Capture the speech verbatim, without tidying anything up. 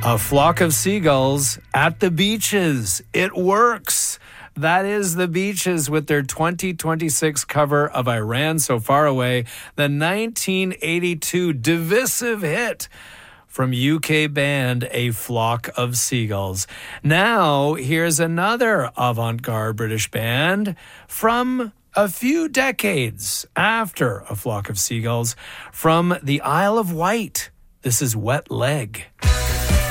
A flock of seagulls at the beaches. It works. That is the Beaches with their twenty twenty-six cover of I Ran So Far Away, the nineteen eighty-two divisive hit from U K band A Flock of Seagulls. Now, here's another avant-garde British band from a few decades after A Flock of Seagulls, from the Isle of Wight. This is Wet Leg.